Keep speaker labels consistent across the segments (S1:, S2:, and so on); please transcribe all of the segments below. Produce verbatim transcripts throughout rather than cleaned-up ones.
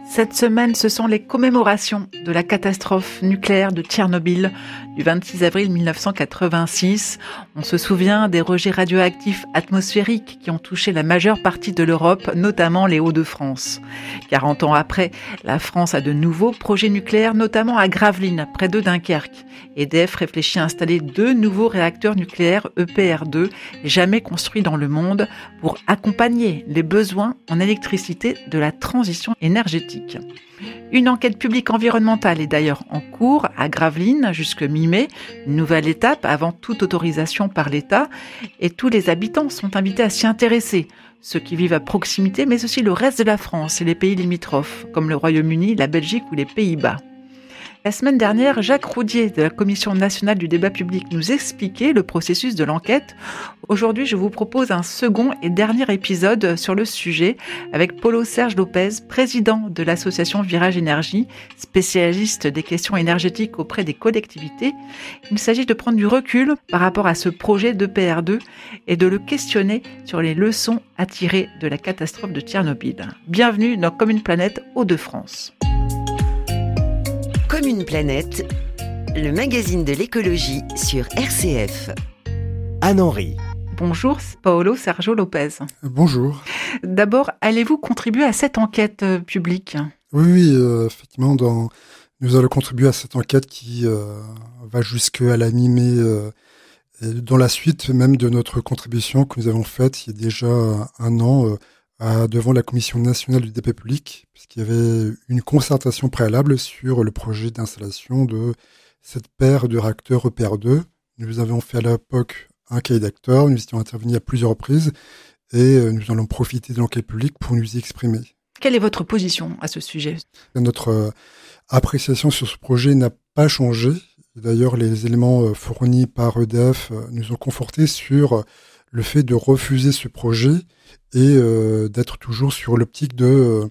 S1: Cette semaine, ce sont les commémorations de la catastrophe nucléaire de Tchernobyl du vingt-six avril mille neuf cent quatre-vingt-six. On se souvient des rejets radioactifs atmosphériques qui ont touché la majeure partie de l'Europe, notamment les Hauts-de-France. quarante ans après, la France a de nouveaux projets nucléaires, notamment à Gravelines, près de Dunkerque. E D F réfléchit à installer deux nouveaux réacteurs nucléaires E P R deux, jamais construits dans le monde, pour accompagner les besoins en électricité de la transition énergétique. Une enquête publique environnementale est d'ailleurs en cours à Gravelines jusque mi-mai, une nouvelle étape avant toute autorisation par l'État, et tous les habitants sont invités à s'y intéresser, ceux qui vivent à proximité, mais aussi le reste de la France et les pays limitrophes, comme le Royaume-Uni, la Belgique ou les Pays-Bas. La semaine dernière, Jacques Roudier de la Commission nationale du débat public nous expliquait le processus de l'enquête. Aujourd'hui, je vous propose un second et dernier épisode sur le sujet avec Paulo Serge Lopez, président de l'association Virage Énergie, spécialiste des questions énergétiques auprès des collectivités. Il s'agit de prendre du recul par rapport à ce projet d'E P R deux et de le questionner sur les leçons à tirer de la catastrophe de Tchernobyl. Bienvenue dans Comme une planète Hauts-de-France.
S2: Comme une planète, le magazine de l'écologie sur R C F.
S3: Anne-Henri.
S1: Bonjour, Paulo Sergio Lopez.
S4: Bonjour.
S1: D'abord, allez-vous contribuer à cette enquête euh, publique ?
S4: Oui, oui euh, effectivement, dans, nous allons contribuer à cette enquête qui euh, va jusqu'à la mi-mai, euh, et dans la suite même de notre contribution que nous avons faite il y a déjà un an euh, à, devant la Commission nationale du débat public, puisqu'il y avait une concertation préalable sur le projet d'installation de cette paire de réacteurs E P R deux. Nous avions fait à l'époque un cahier d'acteurs, nous étions intervenus à plusieurs reprises et nous allons profiter de l'enquête publique pour nous y exprimer.
S1: Quelle est votre position à ce sujet ?
S4: Notre appréciation sur ce projet n'a pas changé. D'ailleurs, les éléments fournis par E D F nous ont confortés sur le fait de refuser ce projet et euh, d'être toujours sur l'optique de... Euh,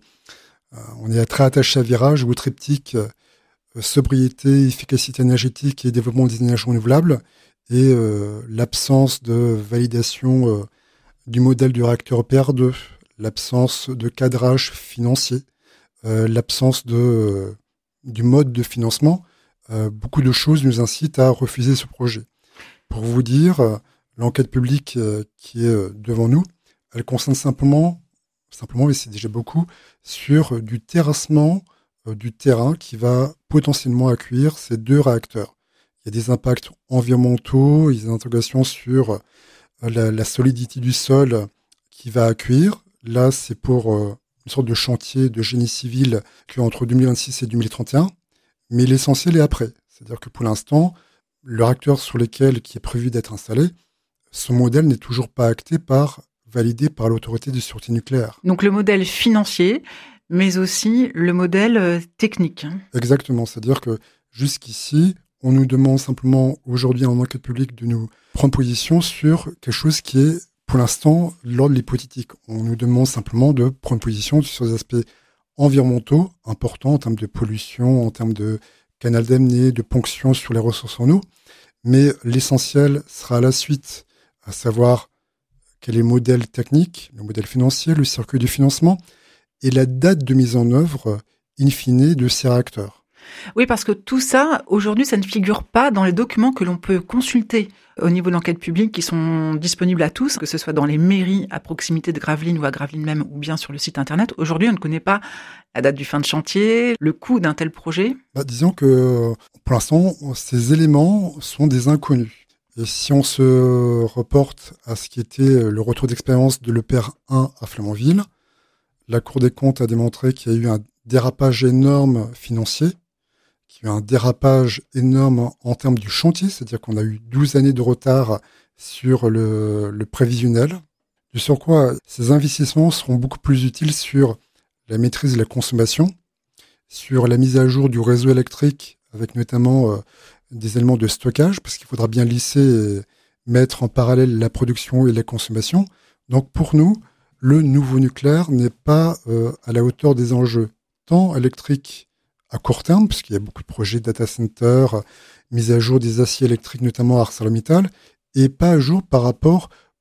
S4: on est très attaché à Virage, au triptyque euh, sobriété, efficacité énergétique et développement des énergies renouvelables, et euh, l'absence de validation euh, du modèle du réacteur E P R deux, l'absence de cadrage financier, euh, l'absence de, euh, du mode de financement. Euh, beaucoup de choses nous incitent à refuser ce projet. Pour vous dire, euh, l'enquête publique euh, qui est euh, devant nous, elle concerne simplement, simplement, mais c'est déjà beaucoup, sur du terrassement euh, du terrain qui va potentiellement accueillir ces deux réacteurs. Il y a des impacts environnementaux, il y a des interrogations sur euh, la, la solidité du sol qui va accueillir. Là, c'est pour euh, une sorte de chantier de génie civil qui est entre deux mille vingt-six et deux mille trente et un. Mais l'essentiel est après. C'est-à-dire que pour l'instant, le réacteur sur lequel qui est prévu d'être installé, son modèle n'est toujours pas acté par validé par l'autorité de sûreté nucléaire.
S1: Donc le modèle financier, mais aussi le modèle technique.
S4: Exactement, c'est-à-dire que jusqu'ici, on nous demande simplement aujourd'hui en enquête publique de nous prendre position sur quelque chose qui est pour l'instant l'ordre de l'hypothétique. On nous demande simplement de prendre position sur des aspects environnementaux importants en termes de pollution, en termes de canal d'amener, de ponction sur les ressources en eau. Mais l'essentiel sera à la suite, à savoir quel est le modèle technique, le modèle financier, le circuit du financement et la date de mise en œuvre in fine de ces réacteurs.
S1: Oui, parce que tout ça, aujourd'hui, ça ne figure pas dans les documents que l'on peut consulter au niveau de l'enquête publique qui sont disponibles à tous, que ce soit dans les mairies à proximité de Gravelines ou à Gravelines même, ou bien sur le site internet. Aujourd'hui, on ne connaît pas la date du fin de chantier, le coût d'un tel projet. Bah,
S4: disons que pour l'instant, ces éléments sont des inconnus. Et si on se reporte à ce qui était le retour d'expérience de l'E P R un à Flamanville, la Cour des comptes a démontré qu'il y a eu un dérapage énorme financier, qu'il y a eu un dérapage énorme en termes du chantier, c'est-à-dire qu'on a eu douze années de retard sur le, le prévisionnel. De surcroît, ces investissements seront beaucoup plus utiles sur la maîtrise de la consommation, sur la mise à jour du réseau électrique, avec notamment... Euh, des éléments de stockage, parce qu'il faudra bien lisser et mettre en parallèle la production et la consommation. Donc pour nous, le nouveau nucléaire n'est pas euh, à la hauteur des enjeux, tant électriques à court terme, puisqu'il y a beaucoup de projets data center, mise à jour des aciers électriques, notamment à ArcelorMittal, et pas à jour par rapport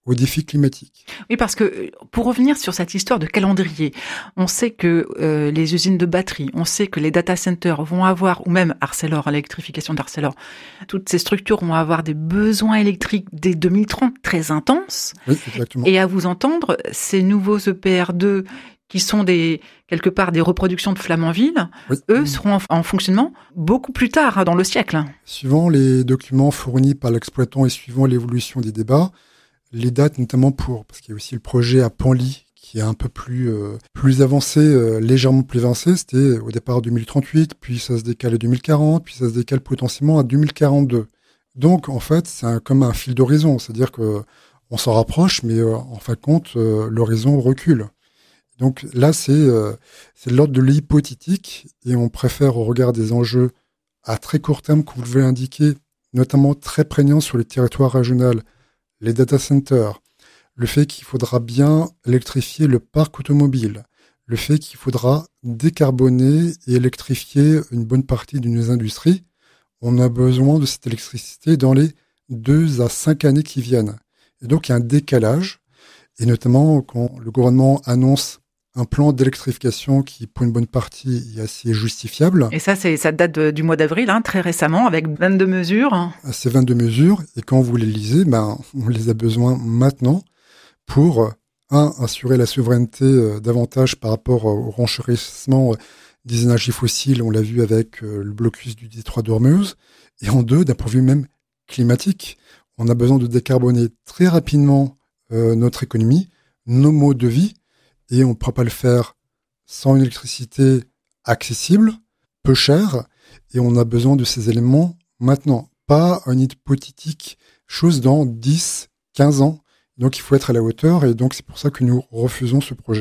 S4: aux défis climatiques.
S1: Oui, parce que pour revenir sur cette histoire de calendrier, on sait que euh, les usines de batteries, on sait que les data centers vont avoir, ou même Arcelor, l'électrification d'Arcelor, toutes ces structures vont avoir des besoins électriques dès deux mille trente très intenses.
S4: Oui, exactement.
S1: Et à vous entendre, ces nouveaux E P R deux qui sont des quelque part des reproductions de Flamanville, oui. eux seront en, en fonctionnement beaucoup plus tard hein, dans le siècle.
S4: Suivant les documents fournis par l'exploitant et suivant l'évolution des débats, les dates notamment pour, parce qu'il y a aussi le projet à Panly qui est un peu plus euh, plus avancé, euh, légèrement plus avancé, c'était au départ deux mille trente-huit, puis ça se décale à deux mille quarante, puis ça se décale potentiellement à deux mille quarante-deux. Donc en fait, c'est un, comme un fil d'horizon, c'est-à-dire que on s'en rapproche, mais euh, en fin de compte, euh, l'horizon recule. Donc là, c'est euh, c'est l'ordre de l'hypothétique et on préfère au regard des enjeux à très court terme que vous devez indiquer, notamment très prégnants sur les territoires régionaux, les data centers, le fait qu'il faudra bien électrifier le parc automobile, le fait qu'il faudra décarboner et électrifier une bonne partie de nos industries. On a besoin de cette électricité dans les deux à cinq années qui viennent. Et donc, il y a un décalage, et notamment quand le gouvernement annonce un plan d'électrification qui, pour une bonne partie, est assez justifiable.
S1: Et ça, c'est, ça date de, du mois d'avril, hein, très récemment, avec vingt-deux mesures.
S4: Ces vingt-deux mesures, et quand vous les lisez, ben, on les a besoin maintenant pour, un, assurer la souveraineté euh, davantage par rapport au renchérissement euh, des énergies fossiles, on l'a vu avec euh, le blocus du détroit d'Ormuz, et en deux, d'un point de vue même climatique, on a besoin de décarboner très rapidement euh, notre économie, nos modes de vie, et on ne pourra pas le faire sans une électricité accessible, peu chère, et on a besoin de ces éléments maintenant, pas un hypothétique chose dans dix, quinze ans. Donc il faut être à la hauteur, et donc c'est pour ça que nous refusons ce projet.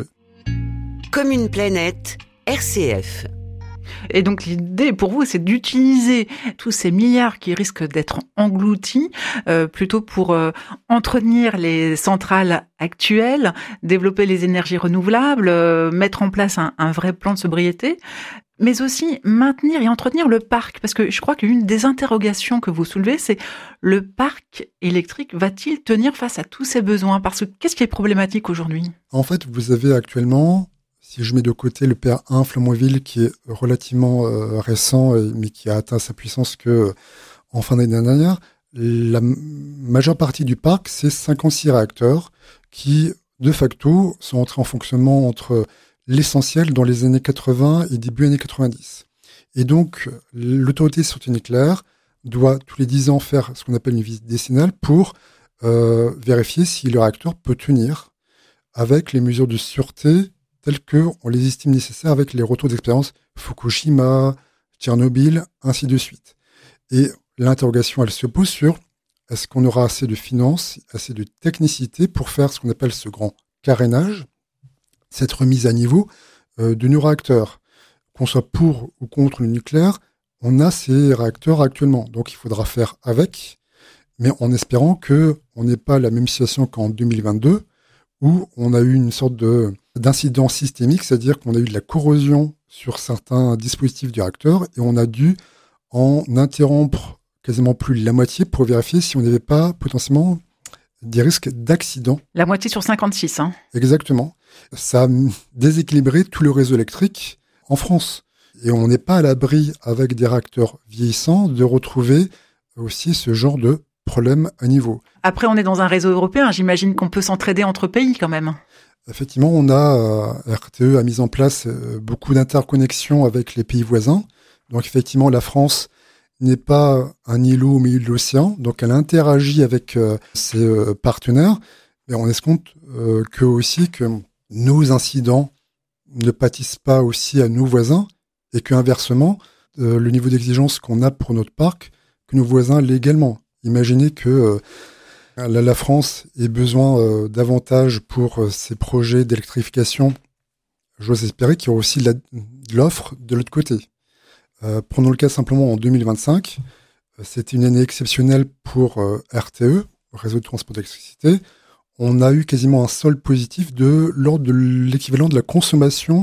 S2: Comme une planète, R C F.
S1: Et donc l'idée pour vous, c'est d'utiliser tous ces milliards qui risquent d'être engloutis euh, plutôt pour euh, entretenir les centrales actuelles, développer les énergies renouvelables, euh, mettre en place un, un vrai plan de sobriété, mais aussi maintenir et entretenir le parc. Parce que je crois qu'une des interrogations que vous soulevez, c'est le parc électrique va-t-il tenir face à tous ces besoins ? Parce que qu'est-ce qui est problématique aujourd'hui ?
S4: En fait, vous avez actuellement... Si je mets de côté le P R un Flamanville qui est relativement euh, récent, mais qui a atteint sa puissance que euh, en fin d'année dernière, la m- majeure partie du parc, c'est cinquante-six réacteurs qui, de facto, sont entrés en fonctionnement entre l'essentiel dans les années quatre-vingts et début années quatre-vingt-dix. Et donc, l'autorité de sûreté nucléaire doit tous les dix ans faire ce qu'on appelle une visite décennale pour euh, vérifier si le réacteur peut tenir avec les mesures de sûreté tels qu'on les estime nécessaires avec les retours d'expérience Fukushima, Tchernobyl, ainsi de suite. Et l'interrogation, elle se pose sur est-ce qu'on aura assez de finances, assez de technicité pour faire ce qu'on appelle ce grand carénage, cette remise à niveau euh, de nos réacteurs. Qu'on soit pour ou contre le nucléaire, on a ces réacteurs actuellement. Donc il faudra faire avec, mais en espérant qu'on n'ait pas la même situation qu'en deux mille vingt-deux, où on a eu une sorte de d'incident systémique, c'est-à-dire qu'on a eu de la corrosion sur certains dispositifs du réacteur et on a dû en interrompre quasiment plus la moitié pour vérifier si on n'avait pas potentiellement des risques d'accident.
S1: La moitié sur cinquante-six, hein.
S4: Exactement. Ça a déséquilibré tout le réseau électrique en France. Et on n'est pas à l'abri, avec des réacteurs vieillissants, de retrouver aussi ce genre de problème à niveau.
S1: Après, on est dans un réseau européen. J'imagine qu'on peut s'entraider entre pays quand même.
S4: Effectivement, on a, euh, R T E a mis en place euh, beaucoup d'interconnexions avec les pays voisins. Donc effectivement, la France n'est pas un îlot au milieu de l'océan, donc elle interagit avec euh, ses euh, partenaires, mais on escompte euh, que aussi que nos incidents ne pâtissent pas aussi à nos voisins, et qu'inversement, euh, le niveau d'exigence qu'on a pour notre parc, que nos voisins l'aient également. Imaginez que euh, la, la France ait besoin euh, davantage pour euh, ses projets d'électrification. J'ose espérer qu'il y aura aussi de, la, de l'offre de l'autre côté. Euh, prenons le cas simplement en deux mille vingt-cinq. Euh, c'était une année exceptionnelle pour euh, R T E, Réseau de transport d'électricité. On a eu quasiment un solde positif de l'ordre de l'équivalent de la consommation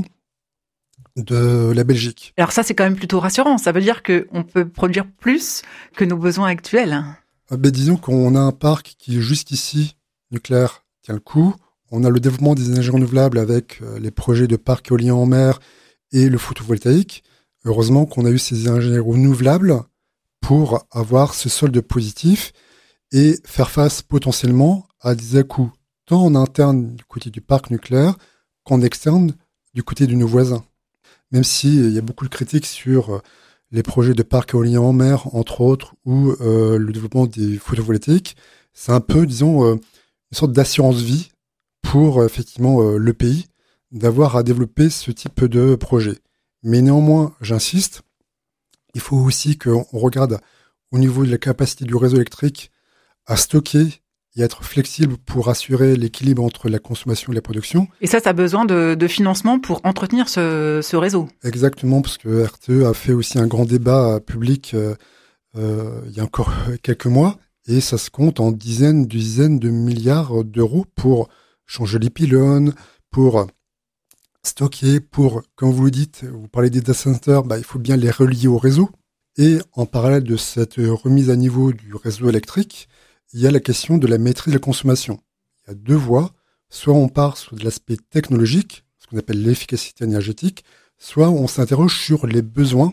S4: de la Belgique.
S1: Alors ça, c'est quand même plutôt rassurant. Ça veut dire qu'on peut produire plus que nos besoins actuels.
S4: Ah ben, disons qu'on a un parc qui jusqu'ici nucléaire tient le coup. On a le développement des énergies renouvelables avec les projets de parcs éoliens en mer et le photovoltaïque. Heureusement qu'on a eu ces énergies renouvelables pour avoir ce solde positif et faire face potentiellement à des à-coups tant en interne du côté du parc nucléaire qu'en externe du côté de nos voisins. Même s'il y a beaucoup de critiques sur les projets de parcs éoliens en mer, entre autres, ou euh, le développement des photovoltaïques, c'est un peu, disons, euh, une sorte d'assurance vie pour euh, effectivement euh, le pays d'avoir à développer ce type de projet. Mais néanmoins, j'insiste, il faut aussi qu'on regarde au niveau de la capacité du réseau électrique à stocker et être flexible pour assurer l'équilibre entre la consommation et la production.
S1: Et ça, ça a besoin de, de financement pour entretenir ce, ce réseau. Exactement,
S4: parce que R T E a fait aussi un grand débat public euh, euh, il y a encore quelques mois, et ça se compte en dizaines, dizaines de milliards d'euros pour changer les pylônes, pour stocker, pour, comme vous le dites, vous parlez des data centers, bah, il faut bien les relier au réseau. Et en parallèle de cette remise à niveau du réseau électrique, il y a la question de la maîtrise de la consommation. Il y a deux voies. Soit on part sur de l'aspect technologique, ce qu'on appelle l'efficacité énergétique, soit on s'interroge sur les besoins,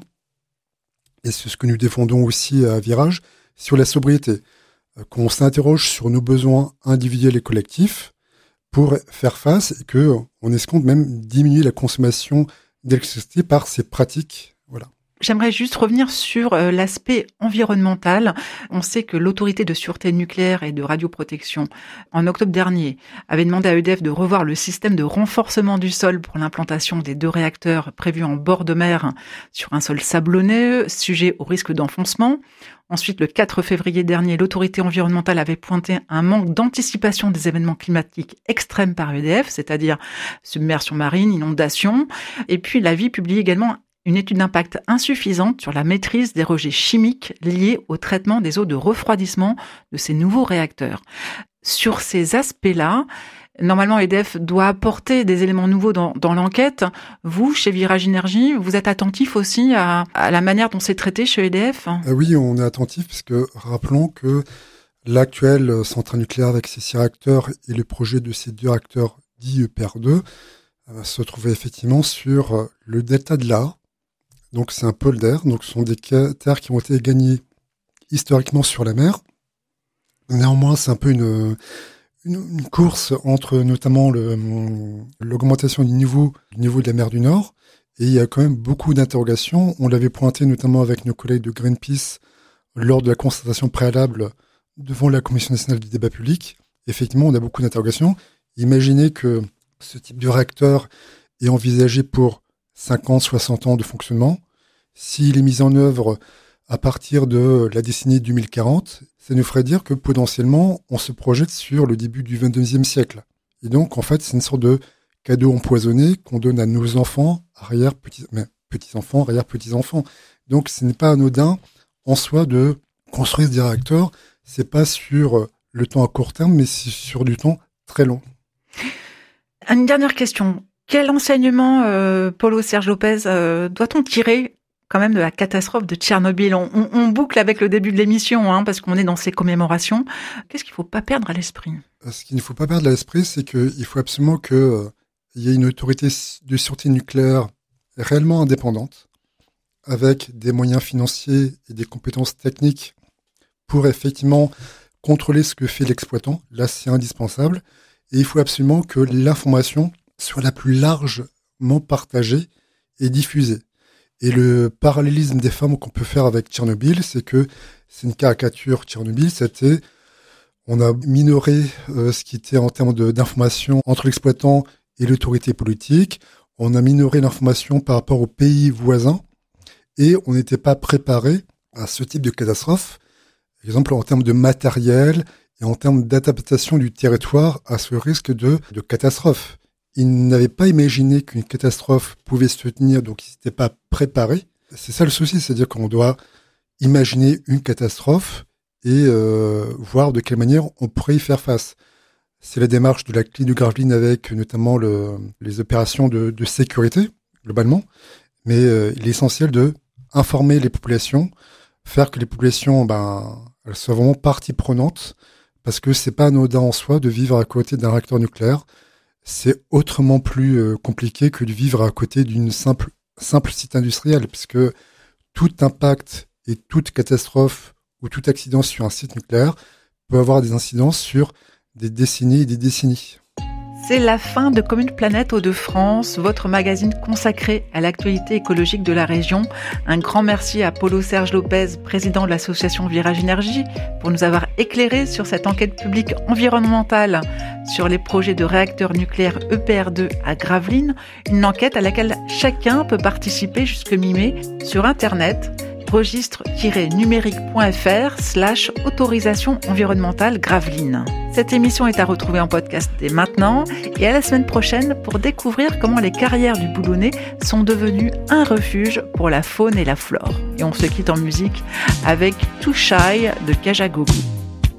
S4: et c'est ce que nous défendons aussi à Virage, sur la sobriété. Qu'on s'interroge sur nos besoins individuels et collectifs pour faire face et qu'on escompte même diminuer la consommation d'électricité par ces pratiques. Voilà.
S1: J'aimerais juste revenir sur euh, l'aspect environnemental. On sait que l'autorité de sûreté nucléaire et de radioprotection, en octobre dernier, avait demandé à E D F de revoir le système de renforcement du sol pour l'implantation des deux réacteurs prévus en bord de mer sur un sol sablonneux, sujet au risque d'enfoncement. Ensuite, le quatre février dernier, l'autorité environnementale avait pointé un manque d'anticipation des événements climatiques extrêmes par E D F, c'est-à-dire submersion marine, inondations. Et puis, l'avis publie également une étude d'impact insuffisante sur la maîtrise des rejets chimiques liés au traitement des eaux de refroidissement de ces nouveaux réacteurs. Sur ces aspects-là, normalement, E D F doit apporter des éléments nouveaux dans, dans l'enquête. Vous, chez Virage Énergie, vous êtes attentif aussi à, à la manière dont c'est traité chez E D F ?
S4: Ah oui, on est attentif parce que rappelons que l'actuelle centrale nucléaire avec ses six réacteurs et le projet de ces deux réacteurs dits E P R deux euh, se trouvait effectivement sur le delta de l'A. Donc c'est un polder, donc ce sont des terres qui ont été gagnées historiquement sur la mer. Néanmoins, c'est un peu une, une, une course entre notamment le, l'augmentation du niveau, du niveau de la mer du Nord, et il y a quand même beaucoup d'interrogations. On l'avait pointé notamment avec nos collègues de Greenpeace lors de la constatation préalable devant la Commission nationale du débat public. Effectivement, on a beaucoup d'interrogations. Imaginez que ce type de réacteur est envisagé pour cinquante, soixante ans de fonctionnement. S'il est mis en œuvre à partir de la décennie deux mille quarante, ça nous ferait dire que potentiellement, on se projette sur le début du vingt-deuxième siècle. Et donc, en fait, c'est une sorte de cadeau empoisonné qu'on donne à nos enfants, arrière-petits, mais petits-enfants, arrière-petits-enfants. Donc, ce n'est pas anodin en soi de construire des réacteurs. C'est pas sur le temps à court terme, mais c'est sur du temps très long.
S1: Une dernière question. Quel enseignement, euh, Paulo Serge Lopez, euh, doit-on tirer quand même de la catastrophe de Tchernobyl ? on, on, on boucle avec le début de l'émission, hein, parce qu'on est dans ces commémorations. Qu'est-ce qu'il ne faut pas perdre à l'esprit ?
S4: Ce qu'il ne faut pas perdre à l'esprit, c'est qu'il faut absolument qu'il euh, y ait une autorité de sûreté nucléaire réellement indépendante, avec des moyens financiers et des compétences techniques pour effectivement contrôler ce que fait l'exploitant. Là, c'est indispensable. Et il faut absolument que l'information soit la plus largement partagée et diffusée. Et le parallélisme des formes qu'on peut faire avec Tchernobyl, c'est que c'est une caricature. Tchernobyl, c'était, on a minoré euh, ce qui était en termes de, d'information entre l'exploitant et l'autorité politique. On a minoré l'information par rapport aux pays voisins et on n'était pas préparé à ce type de catastrophe. Par exemple, en termes de matériel et en termes d'adaptation du territoire à ce risque de, de catastrophe. Ils n'avaient pas imaginé qu'une catastrophe pouvait se tenir, donc ils n'étaient pas préparés. C'est ça le souci, c'est-à-dire qu'on doit imaginer une catastrophe et euh, voir de quelle manière on pourrait y faire face. C'est la démarche de la clé de Gravelines avec notamment le, les opérations de, de sécurité, globalement. Mais euh, il est essentiel de informer les populations, faire que les populations ben, elles soient vraiment partie prenante parce que c'est pas anodin en soi de vivre à côté d'un réacteur nucléaire. C'est autrement plus euh, compliqué que de vivre à côté d'une simple, simple site industriel, puisque tout impact et toute catastrophe ou tout accident sur un site nucléaire peut avoir des incidences sur des décennies et des décennies.
S1: C'est la fin de Commune Planète Hauts-de-France, votre magazine consacré à l'actualité écologique de la région. Un grand merci à Paulo Serge Lopez, président de l'association Virage Énergie, pour nous avoir éclairé sur cette enquête publique environnementale sur les projets de réacteurs nucléaires E P R deux à Gravelines, une enquête à laquelle chacun peut participer jusque mi-mai sur Internet, registre-numérique.fr slash autorisation environnementale Gravelines. Cette émission est à retrouver en podcast dès maintenant et à la semaine prochaine pour découvrir comment les carrières du Boulonnais sont devenues un refuge pour la faune et la flore. Et on se quitte en musique avec Too Shy de Kajagoogoo.